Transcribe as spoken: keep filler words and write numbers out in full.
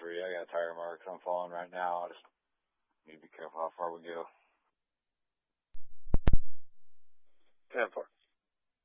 three. I got tire marks. I'm falling right now. I just need to be careful how far we go. ten four.